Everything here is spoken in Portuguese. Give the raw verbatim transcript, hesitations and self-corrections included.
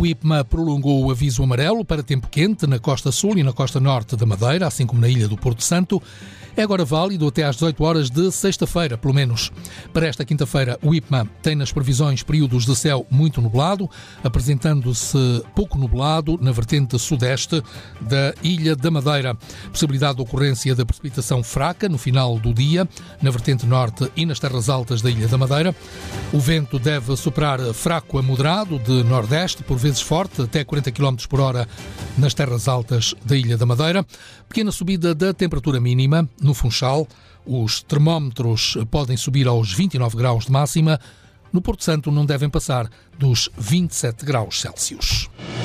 O IPMA prolongou o aviso amarelo para tempo quente na costa sul e na costa norte da Madeira, assim como na ilha do Porto Santo. É agora válido até às dezoito horas de sexta-feira, pelo menos. Para esta quinta-feira, o IPMA tem nas previsões períodos de céu muito nublado, apresentando-se pouco nublado na vertente sudeste da Ilha da Madeira. Possibilidade de ocorrência de precipitação fraca no final do dia, na vertente norte e nas terras altas da Ilha da Madeira. O vento deve soprar fraco a moderado de nordeste, por vezes forte, até quarenta quilómetros por hora nas terras altas da Ilha da Madeira. Pequena subida da temperatura mínima. No Funchal, os termómetros podem subir aos vinte e nove graus de máxima. No Porto Santo não devem passar dos vinte e sete graus Celsius.